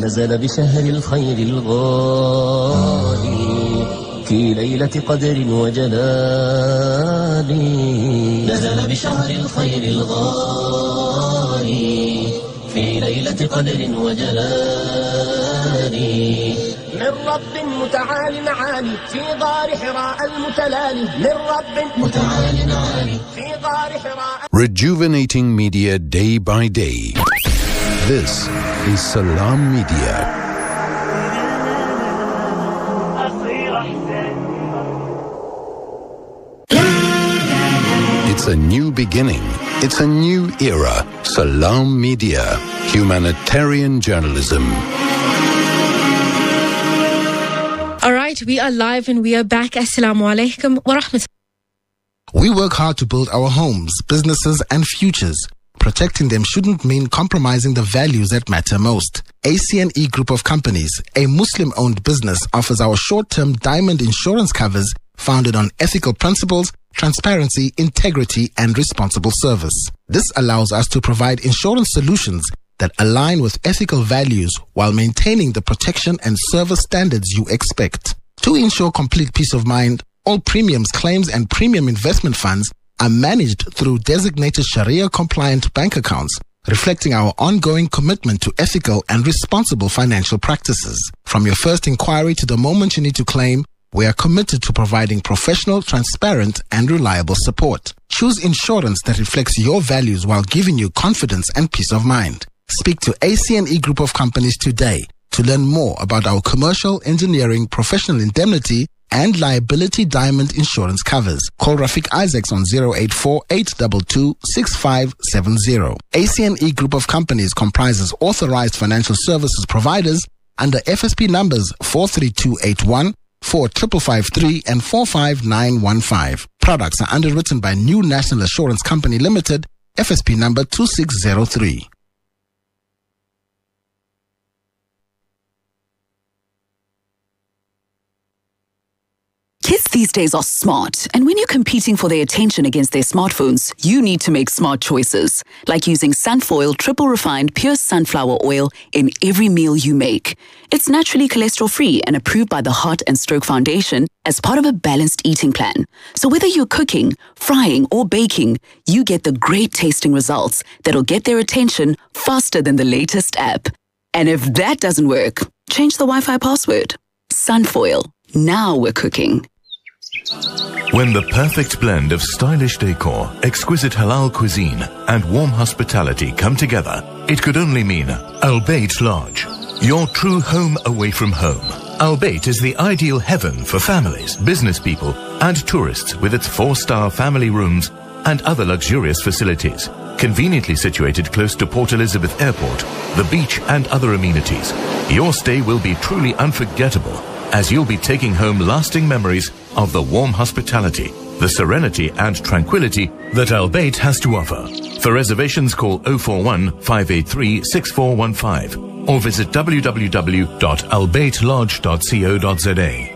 نزل بشهر الخير الغالي في ليلة قدر وجلال. نزل بشهر الخير الغالي في ليلة قدر وجلال من رب متعال عالي في غار حراء المتلالي. من رب متعال عالي في غار حراء. Rejuvenating media day by day. This is Salam Media. It's a new beginning. It's a new era. Salam Media. Humanitarian journalism. All right, we are live and we are back. Assalamu alaikum wa rahmatullah. We work hard to build our homes, businesses and futures. Protecting them shouldn't mean compromising the values that matter most. ACNE Group of Companies, a Muslim-owned business, offers our short-term diamond insurance covers founded on ethical principles, transparency, integrity and responsible service. This allows us to provide insurance solutions that align with ethical values while maintaining the protection and service standards you expect. To ensure complete peace of mind, all premiums, claims and premium investment funds are managed through designated Sharia-compliant bank accounts, reflecting our ongoing commitment to ethical and responsible financial practices. From your first inquiry to the moment you need to claim, we are committed to providing professional, transparent and reliable support. Choose insurance that reflects your values while giving you confidence and peace of mind. Speak to ACNE Group of Companies today to learn more about our commercial, engineering, professional indemnity and liability diamond insurance covers. Call Rafiq Isaacs on 084-822-6570. ACNE Group of Companies comprises authorized financial services providers under FSP numbers 43281, 4553 and 45915. Products are underwritten by New National Assurance Company Limited, FSP number 2603. Kids these days are smart, and when you're competing for their attention against their smartphones, you need to make smart choices, like using Sunfoil triple refined pure sunflower oil in every meal you make. It's naturally cholesterol-free and approved by the Heart and Stroke Foundation as part of a balanced eating plan. So whether you're cooking, frying, or baking, you get the great tasting results that'll get their attention faster than the latest app. And if that doesn't work, change the Wi-Fi password. Sunfoil. Now we're cooking. When the perfect blend of stylish decor, exquisite halal cuisine, and warm hospitality come together, it could only mean Al Bayt Lodge, your true home away from home. Al Bayt is the ideal heaven for families, business people, and tourists with its 4-star family rooms and other luxurious facilities. Conveniently situated close to Port Elizabeth Airport, the beach, and other amenities, your stay will be truly unforgettable, as you'll be taking home lasting memories of the warm hospitality, the serenity and tranquility that Al Bayt has to offer. For reservations, call 041-583-6415 or visit www.albaytlodge.co.za.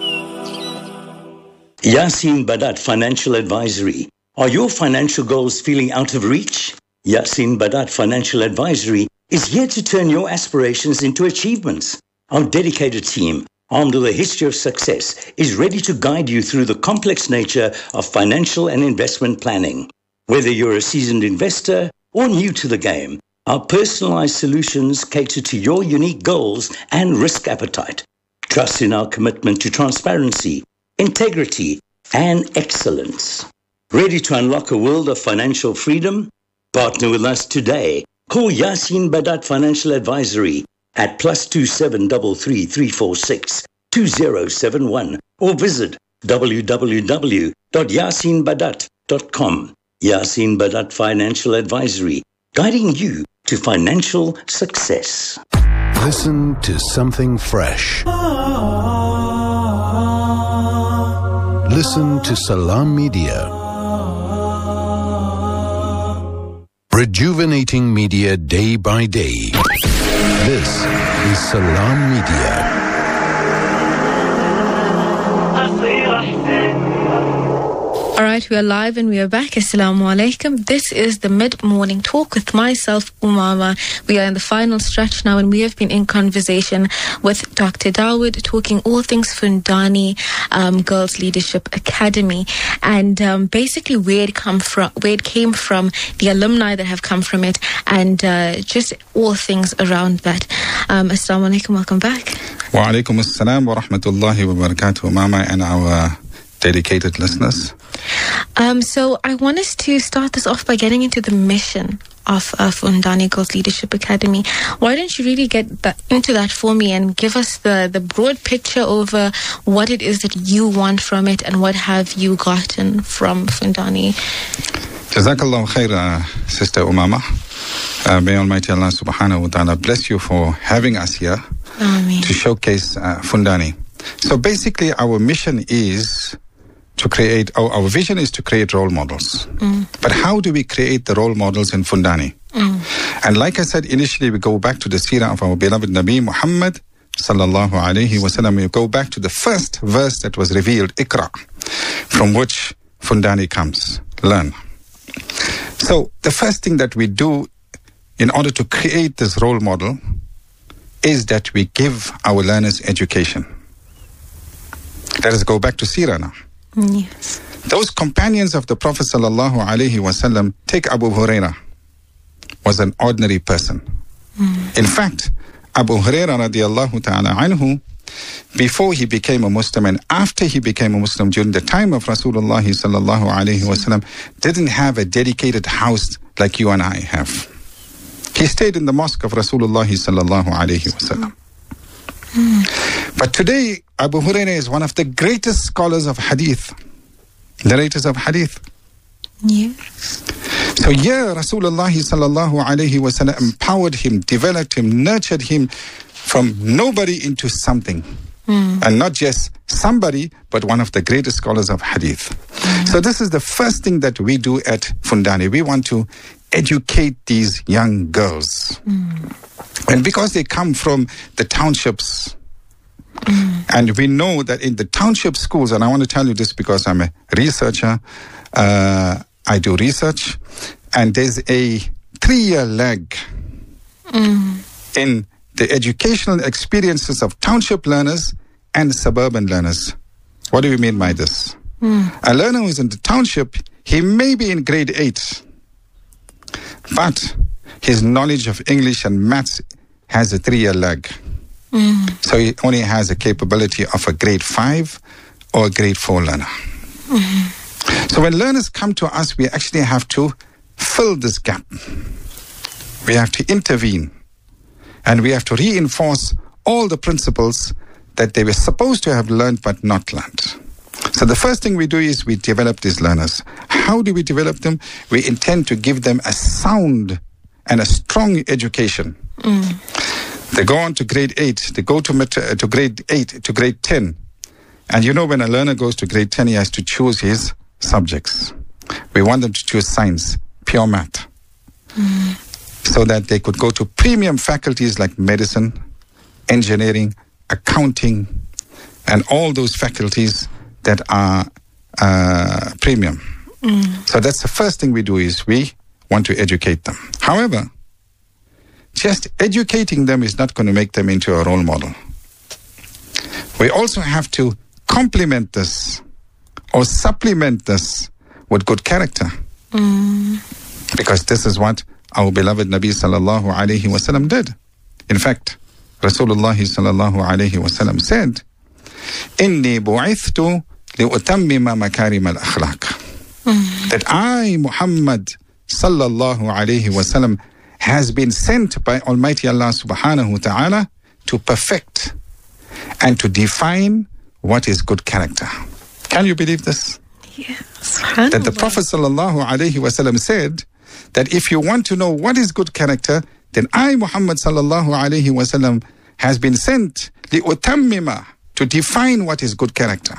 Yasin Badat Financial Advisory. Are your financial goals feeling out of reach? Yasin Badat Financial Advisory is here to turn your aspirations into achievements. Our dedicated team, armed with a history of success, is ready to guide you through the complex nature of financial and investment planning. Whether you're a seasoned investor or new to the game, our personalized solutions cater to your unique goals and risk appetite. Trust in our commitment to transparency, integrity, and excellence. Ready to unlock a world of financial freedom? Partner with us today. Call Yasin Badat Financial Advisory at +27 33 346 2071 or visit www.yasinbadat.com. Yasin Badat Financial Advisory, guiding you to financial success. Listen to something fresh. Listen to Salam Media. Rejuvenating media day by day. This is Salam Media. All right, we are live and we are back. Assalamu alaikum. This is the mid-morning talk with myself, Umama. We are in the final stretch now, and we have been in conversation with Dr. Dawood, talking all things Fundani Girls Leadership Academy, and basically where it came from, the alumni that have come from it, and just all things around that. Assalamu alaikum. Welcome back. Wa alaikum assalam wa rahmatullahi wa barakatuh, Umama, and our dedicated listeners. So I want us to start this off by getting into the mission of Fundani Girls Leadership Academy. Why don't you really get into that for me and give us the broad picture over what it is that you want from it and what have you gotten from Fundani? Jazakallah khair, Sister Umama. May Almighty Allah subhanahu wa ta'ala bless you for having us here to showcase Fundani. So basically our mission is to create, our vision is to create role models. But how do we create the role models in Fundani? And like I said initially, we go back to the seerah of our beloved Nabi Muhammad sallallahu alayhi wasallam. We go back to the first verse that was revealed, Iqra, from which Fundani comes, learn. So the first thing that we do in order to create this role model is that we give our learners education. Let us go back to seerah now. Yes. Those companions of the Prophet sallallahu alaihi wasallam, take Abu Huraira, was an ordinary person. In fact, Abu Huraira radiallahu ta'ala anhu, before he became a Muslim and after he became a Muslim during the time of Rasulullah sallallahu alaihi wasallam, didn't have a dedicated house like you and I have. He stayed in the mosque of Rasulullah sallallahu alaihi wasallam. But today, Abu Hurairah is one of the greatest scholars of hadith, narrators of hadith. Yes. So here, Rasulullah sallallahu alayhi wa sallam empowered him, developed him, nurtured him from nobody into something. And not just somebody, but one of the greatest scholars of hadith. So this is the first thing that we do at Fundani. We want to educate these young girls. And because they come from the townships, and we know that in the township schools, and I want to tell you this because I'm a researcher, I do research, and there's a 3-year lag in the educational experiences of township learners and suburban learners. What do we mean by this? A learner who is in the township, he may be in grade 8, but his knowledge of English and maths has a 3-year lag. So he only has a capability of a grade 5 or a grade 4 learner. So when learners come to us, we actually have to fill this gap. We have to intervene. And we have to reinforce all the principles that they were supposed to have learned but not learned. So the first thing we do is we develop these learners. How do we develop them? We intend to give them a sound and a strong education. They go on to grade 8. They go to grade 8, to grade 10. And you know, when a learner goes to grade 10, he has to choose his subjects. We want them to choose science, pure math, so that they could go to premium faculties like medicine, engineering, accounting, and all those faculties that are premium. So that's the first thing we do, is we want to educate them. However, just educating them is not going to make them into a role model. We also have to complement this or supplement this with good character. Because this is what our beloved Nabi sallallahu alayhi wasallam did. In fact, Rasulullah sallallahu alayhi wasallam said, "Inni bu'ithtu li'utammima makarim al-akhlaq." That I, Muhammad sallallahu alayhi wasallam, has been sent by Almighty Allah subhanahu wa ta'ala to perfect and to define what is good character. Can you believe this? Yes. That the Prophet sallallahu alayhi wasallam said that if you want to know what is good character, then I, Muhammad sallallahu alayhi wasallam, has been sent li'utammima, to define what is good character.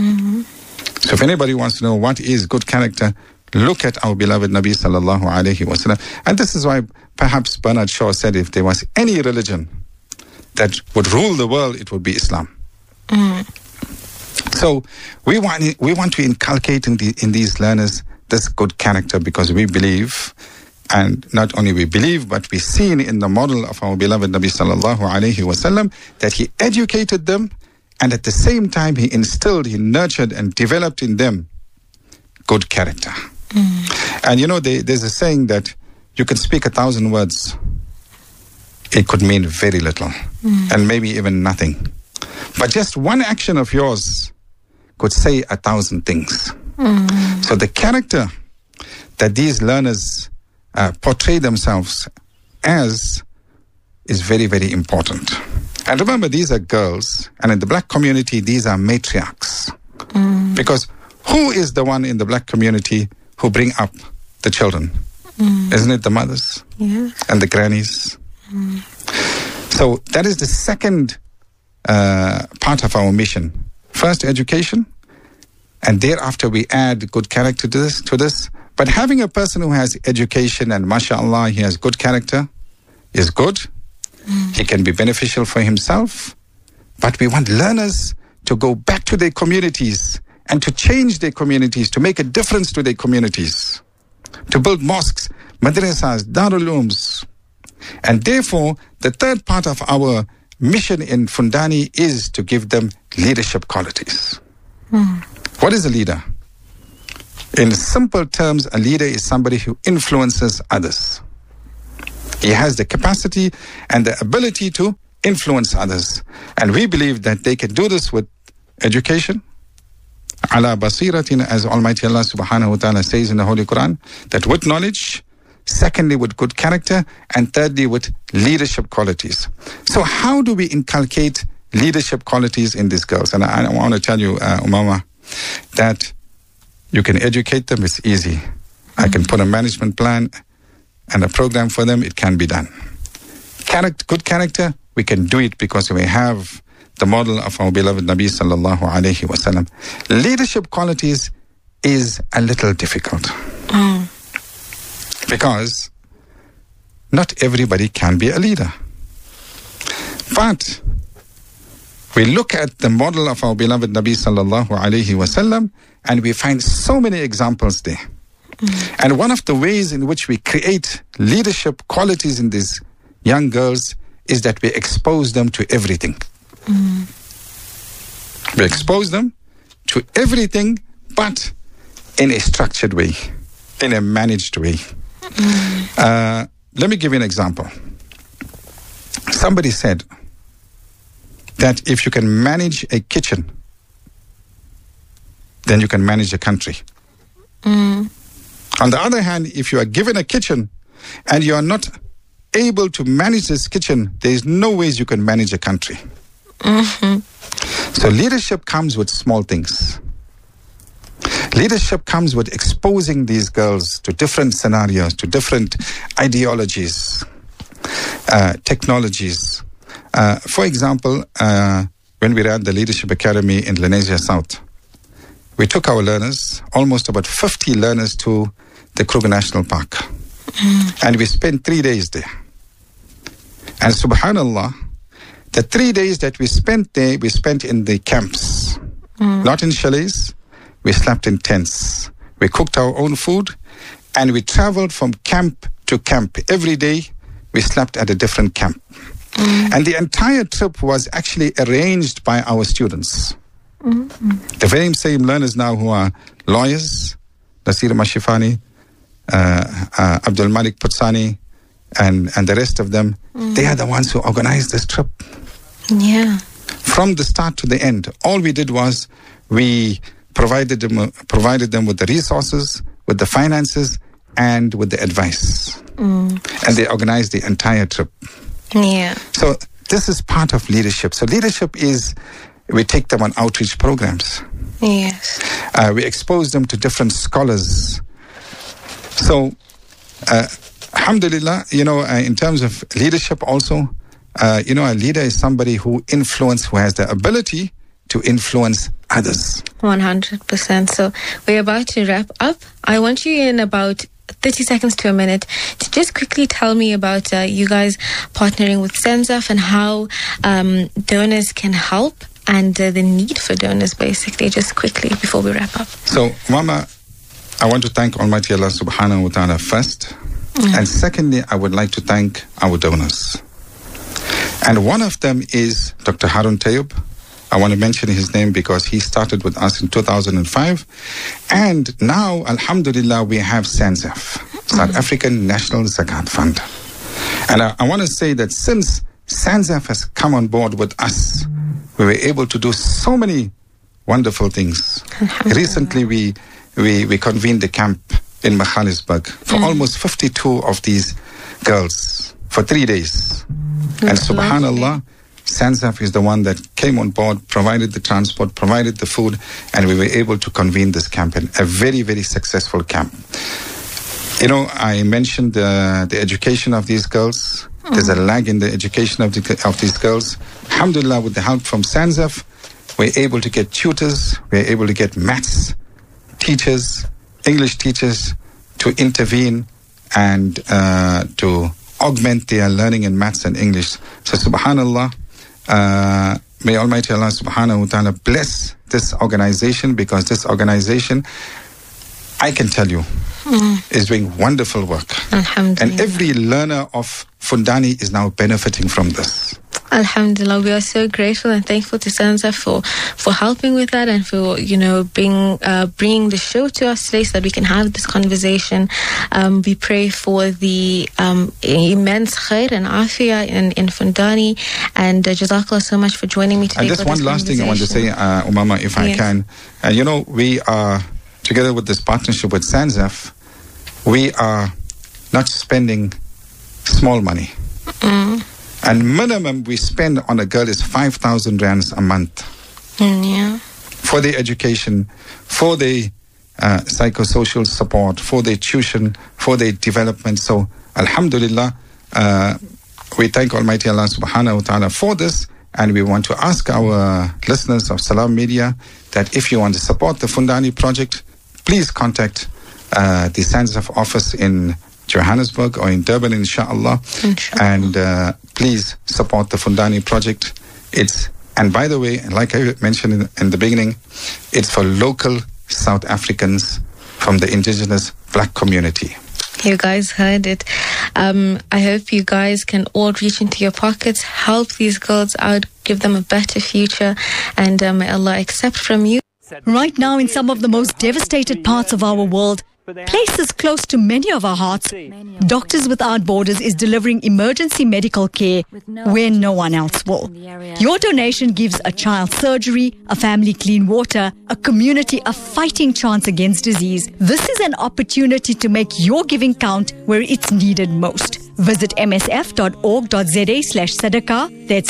So if anybody wants to know what is good character, look at our beloved Nabi sallallahu alayhi wasallam. And this is why perhaps Bernard Shaw said, if there was any religion that would rule the world, it would be Islam. So we want to inculcate in these learners this good character, because we believe, and not only we believe, but we see in the model of our beloved Nabi sallallahu alaihi wasallam that he educated them, and at the same time he instilled, he nurtured and developed in them good character. And there's a saying that you can speak 1,000 words, it could mean very little, and maybe even nothing. But just one action of yours could say 1,000 things. So the character that these learners portray themselves as is very, very important. And remember, these are girls, and in the black community, these are matriarchs. Because who is the one in the black community who bring up the children? Isn't it the mothers? Yeah. And the grannies? So that is the second part of our mission. First, education, and thereafter we add good character to this. But having a person who has education and mashallah, he has good character, is good. He can be beneficial for himself. But we want learners to go back to their communities and to change their communities, to make a difference to their communities, to build mosques, madrasas, darul ulooms. And therefore, the third part of our mission in Fundani is to give them leadership qualities. What is a leader? In simple terms, a leader is somebody who influences others. He has the capacity and the ability to influence others. And we believe that they can do this with education. Ala basiratin, as Almighty Allah subhanahu wa ta'ala says in the Holy Quran, that with knowledge, secondly with good character, and thirdly with leadership qualities. So how do we inculcate leadership qualities in these girls? And I want to tell you, Umama, that you can educate them, it's easy. I can put a management plan and a program for them, it can be done. Good character, we can do it because we have the model of our beloved Nabi sallallahu alayhi wasallam. Leadership qualities is a little difficult. Because not everybody can be a leader. But we look at the model of our beloved Nabi sallallahu alayhi wasallam and we find so many examples there. And one of the ways in which we create leadership qualities in these young girls is that we expose them to everything. We expose them to everything, but in a structured way, in a managed way. Let me give you an example. Somebody said that if you can manage a kitchen, then you can manage a country. On the other hand, if you are given a kitchen and you are not able to manage this kitchen, there is no ways you can manage a country. So leadership comes with small things. Leadership comes with exposing these girls to different scenarios, to different ideologies, technologies. For example, when we ran the Leadership Academy in Lenasia South, we took our learners, almost about 50 learners, to the Kruger National Park. And we spent 3 days there. And subhanallah, the 3 days that we spent there, we spent in the camps. Not in chalets. We slept in tents. We cooked our own food. And we traveled from camp to camp. Every day, we slept at a different camp. And the entire trip was actually arranged by our students. The very same learners now who are lawyers, Nasir Mashifani, Abdul Malik Putsani, and the rest of them, they are the ones who organized this trip. Yeah. From the start to the end, all we did was we provided them with the resources, with the finances, and with the advice. And they organized the entire trip. Yeah. So this is part of leadership. So leadership is, we take them on outreach programs. Yes. We expose them to different scholars. So, alhamdulillah, in terms of leadership also, a leader is somebody who has the ability to influence others. 100%. So we're about to wrap up. I want you in about 30 seconds to a minute to just quickly tell me about you guys partnering with Senzaf and how donors can help and the need for donors, basically, just quickly before we wrap up. So, Mama, I want to thank Almighty Allah subhanahu wa ta'ala first. And secondly, I would like to thank our donors. And one of them is Dr. Harun Tayyub. I want to mention his name because he started with us in 2005. And now, alhamdulillah, we have SANZAF, South African National Zakat Fund. And I want to say that since SANZAF has come on board with us, we were able to do so many wonderful things. Recently, we convened a camp in Johannesburg for almost 52 of these girls for 3 days. And subhanallah, SANZAF is the one that came on board, provided the transport, provided the food, and we were able to convene this camp, a very, very successful camp. You know, I mentioned the education of these girls. There's a lag in the education of these girls. Alhamdulillah, with the help from SANZAF, we're able to get tutors, we're able to get maths teachers, English teachers to intervene and to augment their learning in maths and English. So subhanallah, may Almighty Allah subhanahu wa ta'ala bless this organization, because this organization, I can tell you, is doing wonderful work. And every learner of Fundani is now benefiting from this. Alhamdulillah, we are so grateful and thankful to SANZAF for helping with that, and for, you know, bringing the show to us today so that we can have this conversation. We pray for the immense khair and afiyah in Fundani, and Jazakallah so much for joining me today. And just one last thing I want to say, Umama, if I can. You know, we are, together with this partnership with SANZAF, we are not spending small money. And minimum we spend on a girl is 5,000 rands a month. For their education, for their psychosocial support, for their tuition, for their development. So, alhamdulillah, we thank Almighty Allah subhanahu wa ta'ala for this. And we want to ask our listeners of Salam Media that if you want to support the Fundani project, please contact the SANZAF office in Johannesburg or in Durban, inshallah. And please support the Fundani project. And by the way, like I mentioned in the beginning, it's for local South Africans from the indigenous black community. You guys heard it. I hope you guys can all reach into your pockets, help these girls out, give them a better future, and may Allah accept from you. Right now, in some of the most devastated parts of our world, places close to many of our hearts, Doctors Without Borders is delivering emergency medical care where no one else will. Your donation gives a child surgery, a family clean water, a community a fighting chance against disease. This is an opportunity to make your giving count where it's needed most. Visit msf.org.za/sadaqah, that's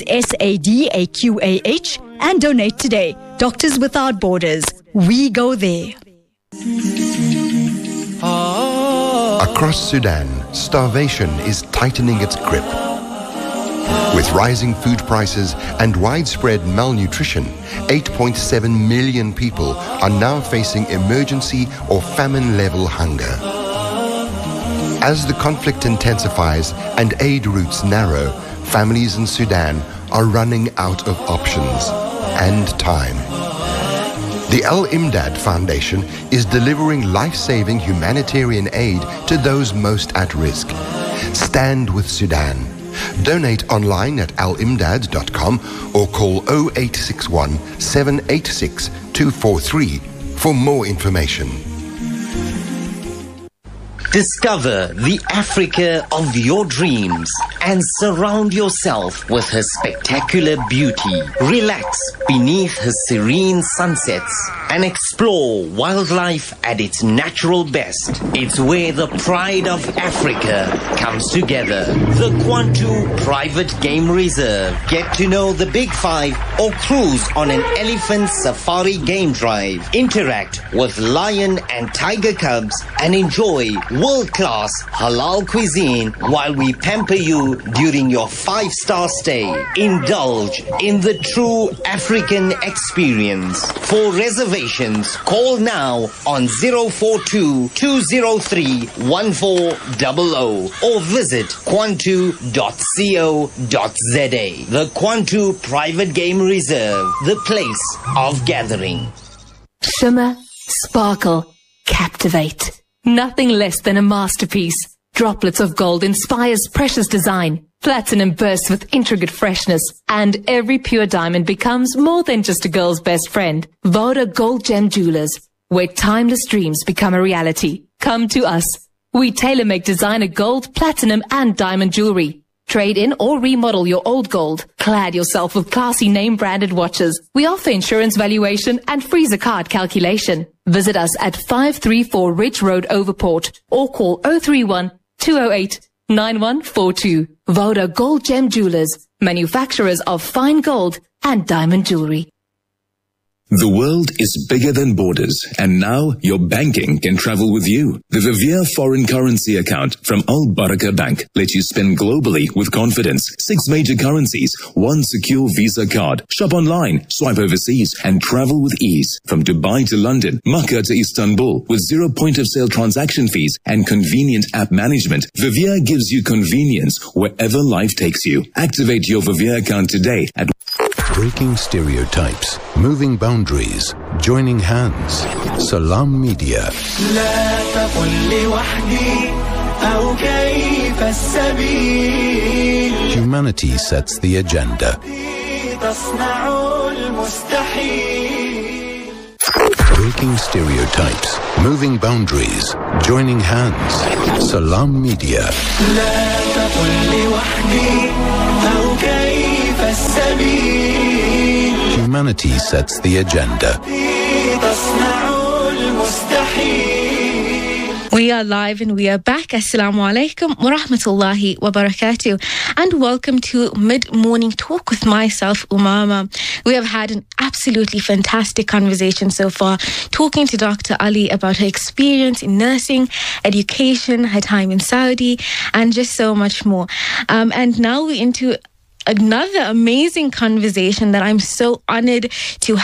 SADAQAH, and donate today. Doctors Without Borders, we go there. Across Sudan, starvation is tightening its grip. With rising food prices and widespread malnutrition, 8.7 million people are now facing emergency or famine-level hunger. As the conflict intensifies and aid routes narrow, families in Sudan are running out of options and time. The Al Imdad Foundation is delivering life-saving humanitarian aid to those most at risk. Stand with Sudan. Donate online at alimdad.com or call 0861 786 243 for more information. Discover the Africa of your dreams and surround yourself with her spectacular beauty. Relax beneath her serene sunsets and explore wildlife at its natural best. It's where the pride of Africa comes together. The Kwantu Private Game Reserve. Get to know the Big Five or cruise on an elephant safari game drive. Interact with lion and tiger cubs and enjoy world-class halal cuisine while we pamper you during your 5-star stay. Indulge in the true African experience. For reservations, call now on 042-203-1400 or visit kwantu.co.za. The Kwantu Private Game Reserve, the place of gathering. Shimmer, sparkle, captivate. Nothing less than a masterpiece. Droplets of gold inspires precious design. Platinum bursts with intricate freshness. And every pure diamond becomes more than just a girl's best friend. Voda Gold Gem Jewelers, where timeless dreams become a reality. Come to us. We tailor-make designer gold, platinum and diamond jewelry. Trade in or remodel your old gold. Clad yourself with classy name-branded watches. We offer insurance valuation and free zakat calculation. Visit us at 534 Ridge Road, Overport, or call 031-208-9142. Voda Gold Gem Jewelers, manufacturers of fine gold and diamond jewelry. The world is bigger than borders, and now your banking can travel with you. The Vivier foreign currency account from Al Baraka Bank lets you spend globally with confidence. 6 major currencies, 1 secure Visa card. Shop online, swipe overseas, and travel with ease. From Dubai to London, Makkah to Istanbul, with 0 point-of-sale transaction fees and convenient app management, Vivier gives you convenience wherever life takes you. Activate your Vivier account today at Breaking stereotypes, moving boundaries, joining hands. Salam Media. Humanity sets the agenda. Breaking stereotypes, moving boundaries, joining hands. Salam Media. Humanity sets the agenda. We are live and we are back. Assalamu alaikum wa rahmatullahi wa barakatuh. And welcome to Mid-Morning Talk with myself, Umama. We have had an absolutely fantastic conversation so far, talking to Dr. Ali about her experience in nursing, education, her time in Saudi, and just so much more. And now we're into another amazing conversation that I'm so honored to